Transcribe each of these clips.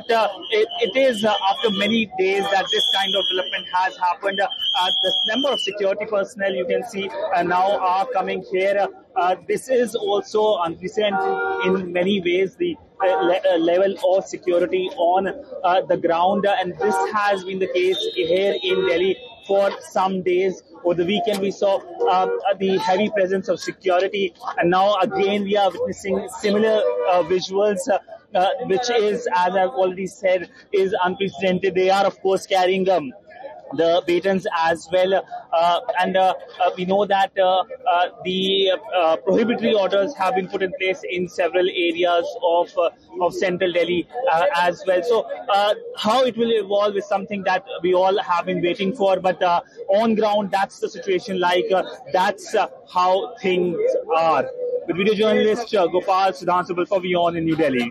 it is after many days that this kind of development has happened. The number of security personnel you can see now are coming here. This is also unprecedented in many ways, the level of security on the ground, and this has been the case here in Delhi for some days. Over the weekend we saw the heavy presence of security, and now again we are witnessing similar visuals, which is, as I've already said, is unprecedented. They are of course carrying the batons as well, and we know that the prohibitory orders have been put in place in several areas of central Delhi as well. So how it will evolve is something that we all have been waiting for, but on ground that's the situation, like that's how things are. With video journalist Gopal Sudhansubal for WION in New Delhi.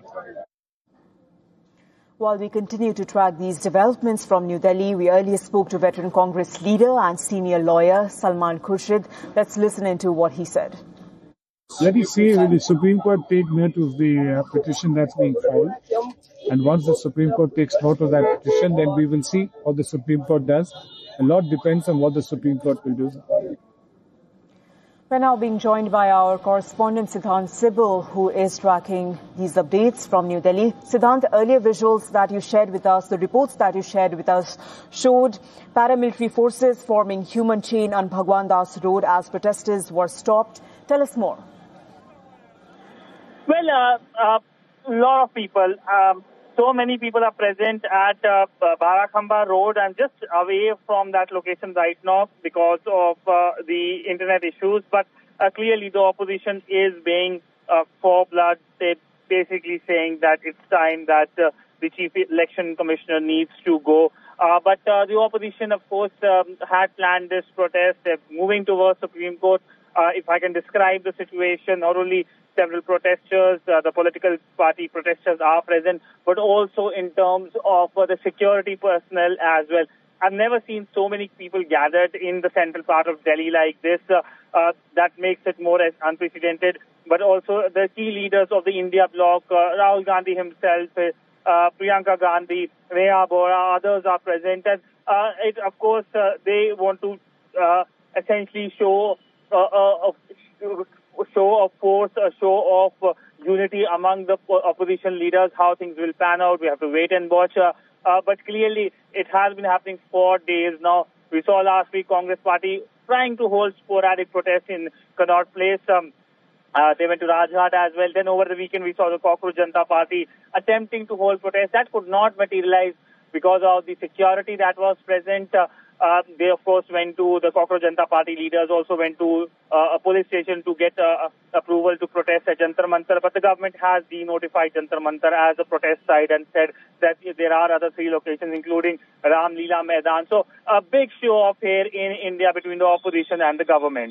While we continue to track these developments from New Delhi, we earlier spoke to veteran Congress leader and senior lawyer Salman Khurshid. Let's listen into what he said. Let me see, will the Supreme Court take note of the petition that's being filed? And once the Supreme Court takes note of that petition, then we will see what the Supreme Court does. A lot depends on what the Supreme Court will do. We're now being joined by our correspondent Siddhant Sibal, who is tracking these updates from New Delhi. Siddhant, earlier visuals that you shared with us, the reports that you shared with us, showed paramilitary forces forming human chain on Bhagwan Das Road as protesters were stopped. Tell us more. Well, a lot of people, so many people are present at Barakhamba Road and just away from that location right now because of the internet issues. But clearly the opposition is being for blood. They're basically saying that it's time that the Chief Election Commissioner needs to go. But the opposition, of course, had planned this protest. They're moving towards Supreme Court. If I can describe the situation, not only several protesters, the political party protesters are present, but also in terms of the security personnel as well. I've never seen so many people gathered in the central part of Delhi like this. That makes it more as unprecedented. But also the key leaders of the India bloc, Rahul Gandhi himself, Priyanka Gandhi, Neha Bora, others are present. And of course, they want to essentially show a show of force, a show of unity among the opposition leaders. How things will pan out, we have to wait and watch. But clearly, it has been happening for days now. We saw last week Congress party trying to hold sporadic protests in Connaught Place. They went to Rajghat as well. Then over the weekend, we saw the Cockroach Janata Party attempting to hold protests. That could not materialize because of the security that was present. They, of course, went to the Cockroach Janata Party leaders, also went to a police station to get approval to protest at Jantar Mantar. But the government has denotified Jantar Mantar as a protest site and said that there are other 3 locations, including Ram Leela Maidan. So a big show-off here in India between the opposition and the government.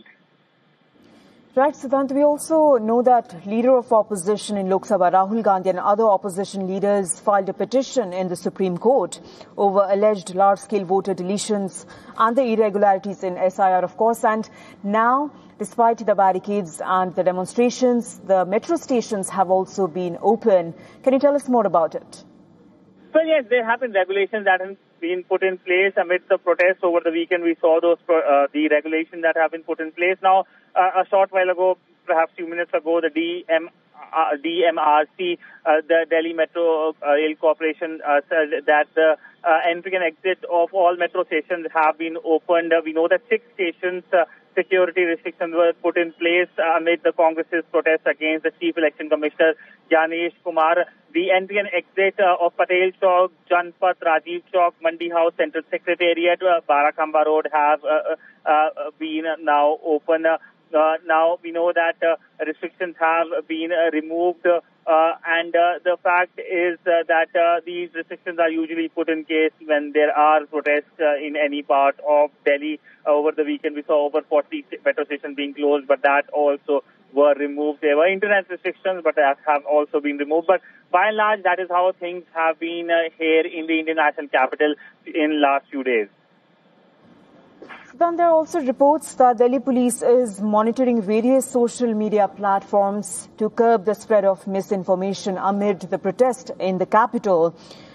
Right, Siddhant, we also know that leader of opposition in Lok Sabha, Rahul Gandhi, and other opposition leaders filed a petition in the Supreme Court over alleged large-scale voter deletions and the irregularities in SIR, of course. And now, despite the barricades and the demonstrations, the metro stations have also been open. Can you tell us more about it? Well, yes, there have been regulations that have been put in place amid the protests over the weekend. We saw those the regulations that have been put in place. Now, a short while ago, perhaps a few minutes ago, the DMRC, the Delhi Metro Rail Corporation, said that the entry and exit of all metro stations have been opened. We know that 6 stations security restrictions were put in place amid the Congress's protest against the Chief Election Commissioner, Gyanesh Kumar. The entry and exit of Patel Chowk, Janpath, Rajiv Chowk, Mandi House, Central Secretariat, Barakhamba Road have been now open. Now we know that restrictions have been removed, and the fact is that these restrictions are usually put in case when there are protests in any part of Delhi. Over the weekend, we saw over 40 metro stations being closed, but that also were removed. There were internet restrictions, but that have also been removed. But by and large, that is how things have been here in the Indian national capital in last few days. Then there are also reports that Delhi police is monitoring various social media platforms to curb the spread of misinformation amid the protest in the capital.